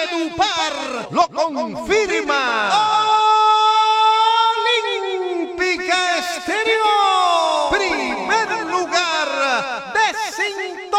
Valledupar lo confirma. Olímpica Estéreo, primer lugar de sintonía.